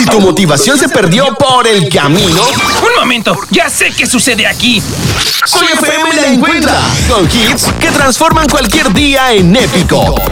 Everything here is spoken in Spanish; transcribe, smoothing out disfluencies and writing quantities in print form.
Si tu motivación se perdió por el camino, ¡Un momento! ¡Ya sé qué sucede aquí! Soy FM la encuentra con hits que transforman cualquier día en épico.